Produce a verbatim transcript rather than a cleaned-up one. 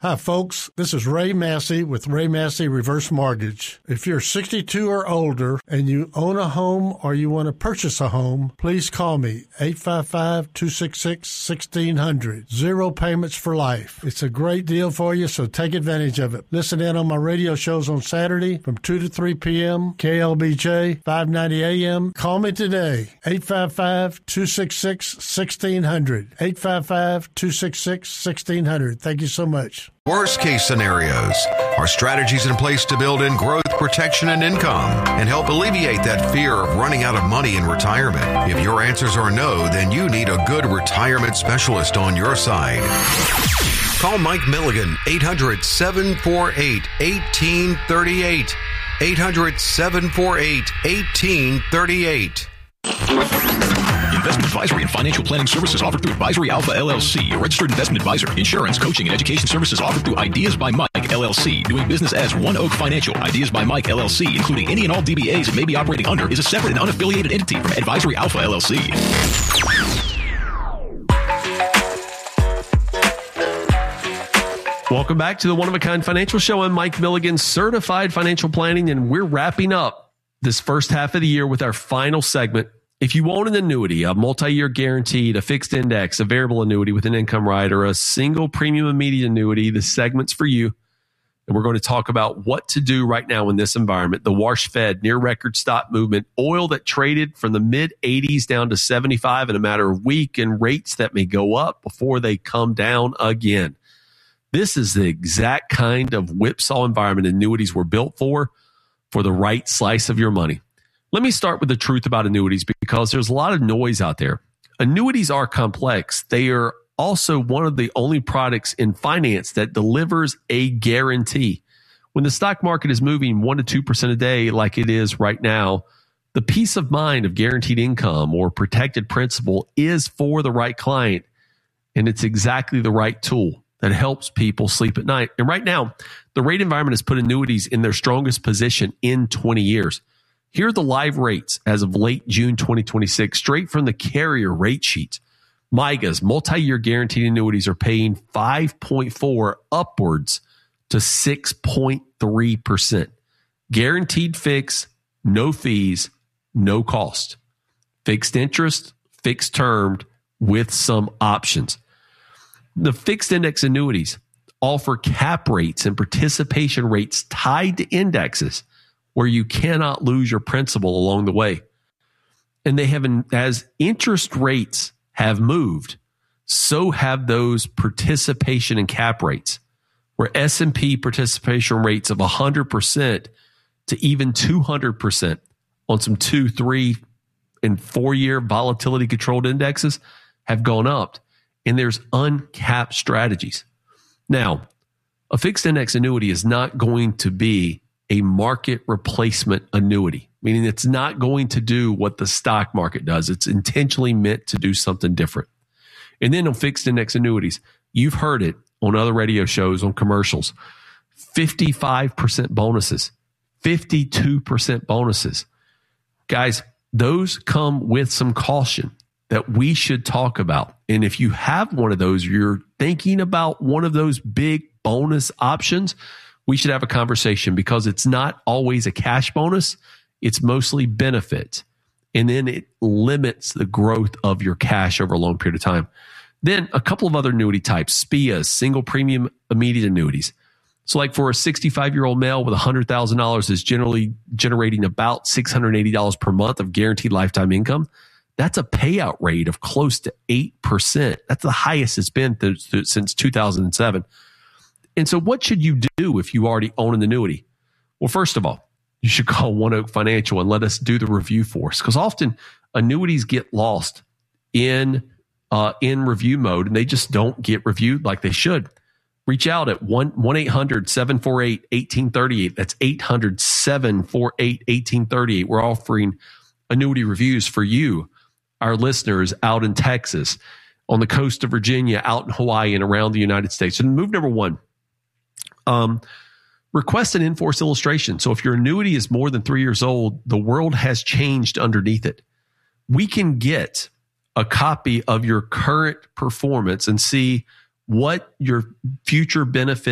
Hi, folks. This is Ray Massey with Ray Massey Reverse Mortgage. If you're sixty-two or older and you own a home or you want to purchase a home, please call me, eight five five, two six six, one six zero zero. Zero payments for life. It's a great deal for you, so take advantage of it. Listen in on my radio shows on Saturday from two to three p.m., K L B J, five ninety A M. Call me today, eight five five, two six six, one six zero zero. eight five five, two six six, one six zero zero. Thank you so much. Worst case scenarios are strategies in place to build in growth, protection, and income and help alleviate that fear of running out of money in retirement. If your answers are no, then you need a good retirement specialist on your side. Call Mike Milligan, eight hundred, seven four eight, one eight three eight. eight hundred, seven four eight, one eight three eight. Investment advisory and financial planning services offered through Advisory Alpha L L C, a registered investment advisor. Insurance, coaching, and education services offered through Ideas by Mike L L C. Doing business as One Oak Financial. Ideas by Mike L L C, including any and all D B As it may be operating under, is a separate and unaffiliated entity from Advisory Alpha L L C. Welcome back to the One of a Kind Financial Show. I'm Mike Milligan, certified financial planning, and we're wrapping up this first half of the year with our final segment. If you own an annuity, a multi-year guaranteed, a fixed index, a variable annuity with an income rider, a single premium immediate annuity, the segment's for you. And we're going to talk about what to do right now in this environment. The wash fed near record stop movement, oil that traded from the mid eighties down to seventy-five in a matter of week, and rates that may go up before they come down again. This is the exact kind of whipsaw environment annuities were built for, for the right slice of your money. Let me start with the truth about annuities because there's a lot of noise out there. Annuities are complex. They are also one of the only products in finance that delivers a guarantee. When the stock market is moving one to two percent a day like it is right now, the peace of mind of guaranteed income or protected principal is for the right client, and it's exactly the right tool that helps people sleep at night. And right now, the rate environment has put annuities in their strongest position in twenty years. Here are the live rates as of late June twenty twenty-six, straight from the carrier rate sheet. MYGA's multi-year guaranteed annuities are paying five point four upwards to six point three percent. Guaranteed fix, no fees, no cost. Fixed interest, fixed termed with some options. The fixed index annuities offer cap rates and participation rates tied to indexes where you cannot lose your principal along the way. And they have, as interest rates have moved, so have those participation and cap rates, where S and P participation rates of one hundred percent to even two hundred percent on some two, three, and four-year volatility controlled indexes have gone up. And there's uncapped strategies. Now, a fixed index annuity is not going to be a market replacement annuity, meaning it's not going to do what the stock market does. It's intentionally meant to do something different. And then on fixed index annuities, you've heard it on other radio shows, on commercials, fifty-five percent bonuses, fifty-two percent bonuses. Guys, those come with some caution that we should talk about. And if you have one of those, you're thinking about one of those big bonus options, we should have a conversation because it's not always a cash bonus. It's mostly benefit. And then it limits the growth of your cash over a long period of time. Then a couple of other annuity types, S P As, single premium immediate annuities. So like for a sixty-five-year-old male with one hundred thousand dollars is generally generating about six hundred eighty dollars per month of guaranteed lifetime income. That's a payout rate of close to eight percent. That's the highest it's been th- th- since two thousand seven. And so what should you do if you already own an annuity? Well, first of all, you should call One Oak Financial and let us do the review for us, because often annuities get lost in uh, in review mode and they just don't get reviewed like they should. Reach out at one eight hundred, seven four eight, one eight three eight. That's eight hundred, seven four eight, one eight three eight. We're offering annuity reviews for you, our listeners out in Texas, on the coast of Virginia, out in Hawaii, and around the United States. So move number one. Um, request an in-force illustration. So if your annuity is more than three years old, the world has changed underneath it. We can get a copy of your current performance and see what your future benefit